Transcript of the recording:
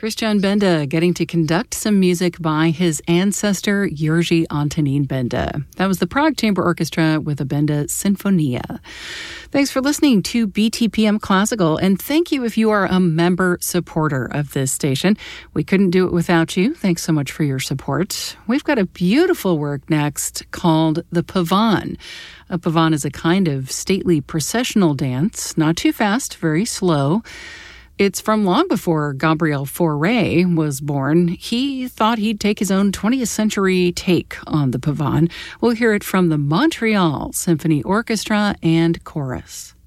Christian Benda getting to conduct some music by his ancestor, Jerzy Antonín Benda. That was the Prague Chamber Orchestra with a Benda Sinfonia. Thanks for listening to BTPM Classical, and thank you if you are a member supporter of this station. We couldn't do it without you. Thanks so much for your support. We've got a beautiful work next called the Pavane. A pavane is a kind of stately processional dance, not too fast, very slow. It's from long before Gabriel Fauré was born. He thought he'd take his own 20th century take on the pavane. We'll hear it from the Montreal Symphony Orchestra and Chorus.